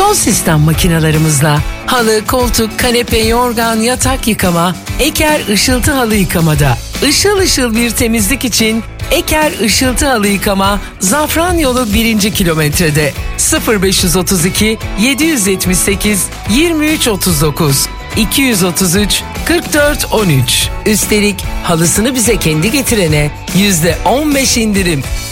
Son sistem makinalarımızla halı, koltuk, kanepe, yorgan, yatak yıkama, Eker Işıltı Halı Yıkamada. Işıl ışıl bir temizlik için Eker Işıltı Halı Yıkama, Zafranyolu 1. kilometrede. 0532 778 2339 233 44 13. Üstelik halısını bize kendi getirene %15 indirim.